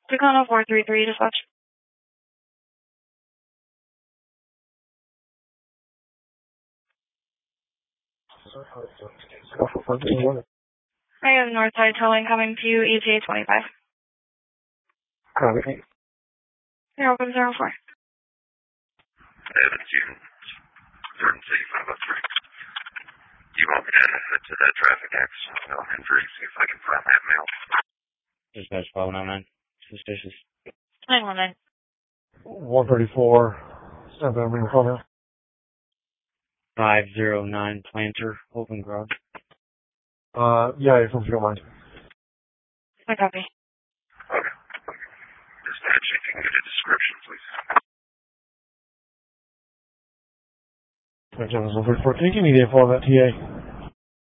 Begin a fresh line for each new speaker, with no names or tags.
Tacoma 433, dispatch. I have Northside Towing coming to you, ETA 25.
Copy.
You're open 04.
Evans, you Jordan City 503. You want me to head to that traffic accident injury, see if I can find that mail?
Dispatch 1299. Suspicious.
919.
134. Stand by, ring call now.
509 Planter, open garage.
Yeah, if you don't mind.
I copy.
Okay. Dispatch, if you can get a description, please.
Gentlemen, 134. Can you give me the info on that TA?